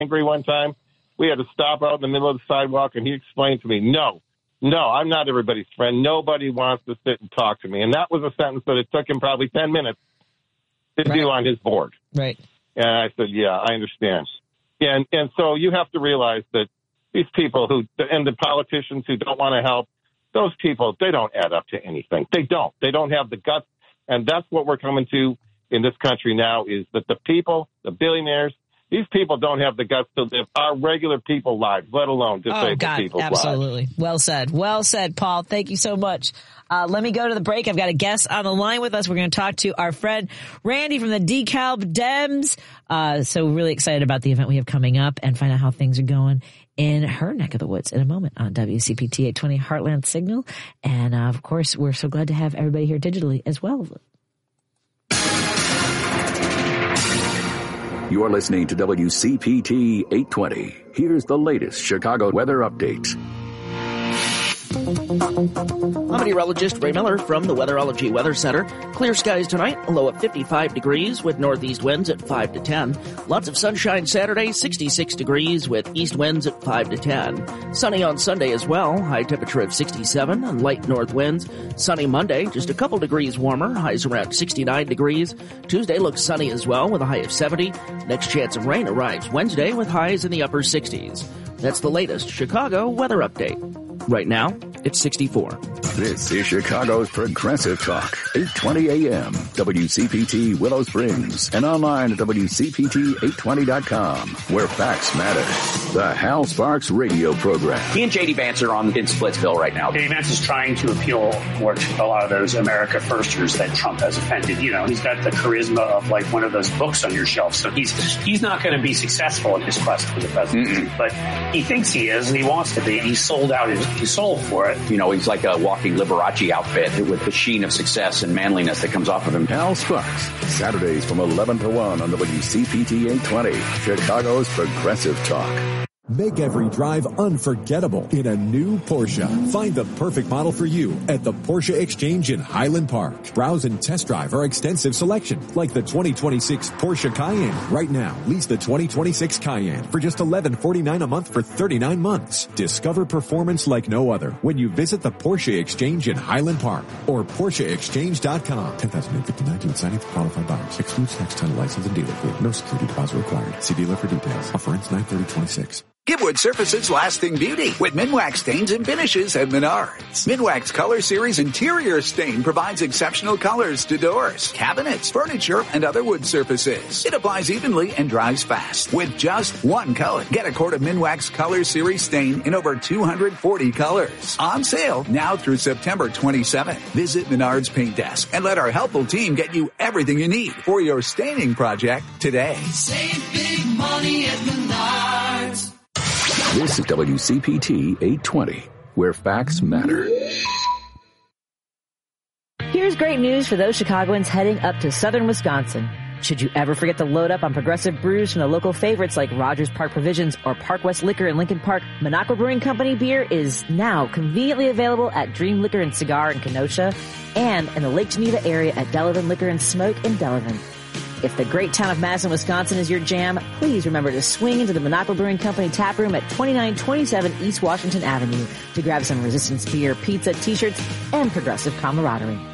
angry one time. We had to stop out in the middle of the sidewalk, and he explained to me, no, I'm not everybody's friend. Nobody wants to sit and talk to me. And that was a sentence that it took him probably 10 minutes to do on his board. Right. And I said, yeah, I understand. And so you have to realize that these people and the politicians who don't want to help, those people, they don't add up to anything. They don't. They don't have the guts. And that's what we're coming to in this country now, is that the people, the billionaires, these people don't have the guts to live our regular people lives, let alone disabled people's lives. Absolutely. Well said. Well said, Paul. Thank you so much. Let me go to the break. I've got a guest on the line with us. We're going to talk to our friend Randy from the DeKalb Dems. So really excited about the event we have coming up and find out how things are going in her neck of the woods in a moment on WCPT 820 Heartland Signal. And of course, we're so glad to have everybody here digitally as well. You're listening to WCPT 820. Here's the latest Chicago weather update. I'm meteorologist Ray Miller from the Weatherology Weather Center. Clear skies tonight, a low of 55 degrees with northeast winds at 5 to 10. Lots of sunshine Saturday, 66 degrees with east winds at 5 to 10. Sunny on Sunday as well, high temperature of 67 and light north winds. Sunny Monday, just a couple degrees warmer, highs around 69 degrees. Tuesday looks sunny as well with a high of 70. Next chance of rain arrives Wednesday with highs in the upper 60s. That's the latest Chicago weather update. Right now, it's 64. This is Chicago's Progressive Talk, 820 AM, WCPT Willow Springs, and online at WCPT820.com, where facts matter. The Hal Sparks radio program. He and J.D. Vance are in Splitsville right now. J.D. Vance is trying to appeal more to a lot of those America Firsters that Trump has offended. You know, he's got the charisma of like one of those books on your shelf. So he's not going to be successful in his quest for the presidency. But he thinks he is, and he wants to be. He sold out he sold for it. You know, he's like a walking Liberace outfit with the sheen of success and manliness that comes off of him. Hal Sparks, Saturdays from 11 to 1 on WCPT 820, Chicago's Progressive Talk. Make every drive unforgettable in a new Porsche. Find the perfect model for you at the Porsche Exchange in Highland Park. Browse and test drive our extensive selection, like the 2026 Porsche Cayenne. Right now, lease the 2026 Cayenne for just $1149 a month for 39 months. Discover performance like no other when you visit the Porsche Exchange in Highland Park or PorscheExchange.com. $10,859 to signing for qualified buyers. Excludes tax, title, license, and dealer fee. No security deposit required. See dealer for details. Offer ends 9/30/26. Give wood surfaces lasting beauty with Minwax stains and finishes at Menards. Minwax Color Series Interior Stain provides exceptional colors to doors, cabinets, furniture, and other wood surfaces. It applies evenly and dries fast with just one color. Get a quart of Minwax Color Series Stain in over 240 colors. On sale now through September 27th. Visit Menards Paint Desk and let our helpful team get you everything you need for your staining project today. Save big money at Menards. This is WCPT 820, where facts matter. Here's great news for those Chicagoans heading up to southern Wisconsin. Should you ever forget to load up on Progressive brews from the local favorites like Rogers Park Provisions or Park West Liquor in Lincoln Park, Minocqua Brewing Company beer is now conveniently available at Dream Liquor and Cigar in Kenosha and in the Lake Geneva area at Delavan Liquor and Smoke in Delavan. If the great town of Madison, Wisconsin is your jam, please remember to swing into the Minocqua Brewing Company tap room at 2927 East Washington Avenue to grab some Resistance beer, pizza, t-shirts, and progressive camaraderie.